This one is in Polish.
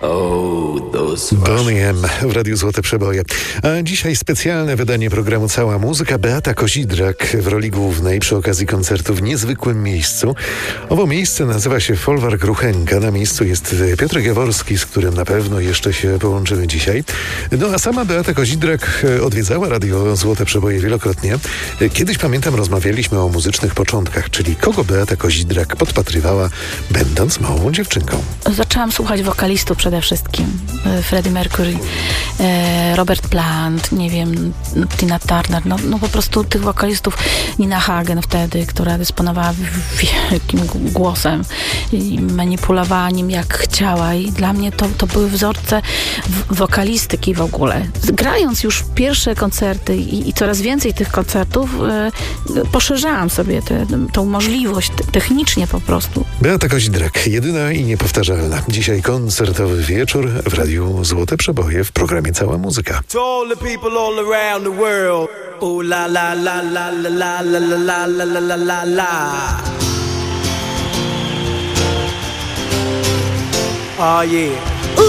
Boney M w Radiu Złote Przeboje. A dzisiaj specjalne wydanie programu Cała Muzyka. Beata Kozidrak w roli głównej przy okazji koncertu w niezwykłym miejscu. Owo miejsce nazywa się Folwark Ruchenka. Na miejscu jest Piotrek Jaworski, z którym na pewno jeszcze się połączymy dzisiaj. No a sama Beata Kozidrak odwiedzała Radio Złote Przeboje wielokrotnie. Kiedyś, pamiętam, rozmawialiśmy o muzycznych początkach, czyli kogo Beata Kozidrak podpatrywała, będąc małą dziewczynką. Zaczęłam słuchać wokalistów przede wszystkim. Freddie Mercury, Robert Plant, nie wiem, Tina Turner, no po prostu tych wokalistów, Nina Hagen wtedy, która dysponowała wielkim głosem i manipulowała nim jak chciała i dla mnie to były wzorce wokalistyki w ogóle. Grając już pierwsze koncerty i coraz więcej tych koncertów, poszerzałam sobie tą możliwość technicznie po prostu. Beata Kozidrak, jedyna i niepowtarzalna. Dzisiaj koncertowy wieczór w Radiu Złote Przeboje w programie Cała Muzyka. To all the people all around the world. Ooh la la la la la la la la la la la la. Oh yeah.